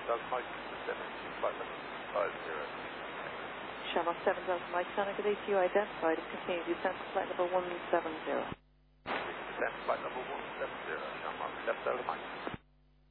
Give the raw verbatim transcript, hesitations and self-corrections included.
Delta Mike, descend to flight level five zero. Shamrock seven Delta Mike, Santa, good day to you, identified and continue descent to flight level one seven zero. Descend to flight level one seven zero, Shamrock seven Delta Mike.